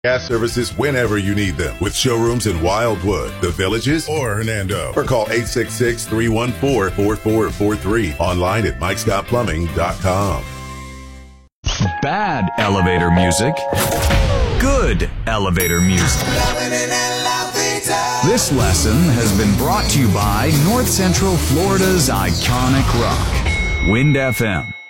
Gas services whenever you need them with showrooms in Wildwood, The Villages, or Hernando. Or call 866-314-4443. Online at MikeScottPlumbing.com. Bad elevator music. Good elevator music. This lesson has been brought to you by North Central Florida's iconic rock, Wind FM.